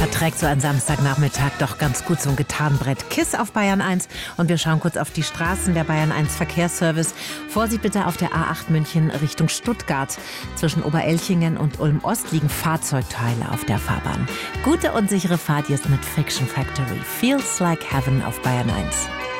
Verträgt so ein Samstagnachmittag doch ganz gut so ein Gitarrenbrett. KISS auf Bayern 1 und wir schauen kurz auf die Straßen. Der Bayern 1 Verkehrsservice. Vorsicht bitte auf der A8 München Richtung Stuttgart. Zwischen Oberelchingen und Ulm-Ost liegen Fahrzeugteile auf der Fahrbahn. Gute und sichere Fahrt jetzt mit Fiction Factory. Feels like Heaven auf Bayern 1.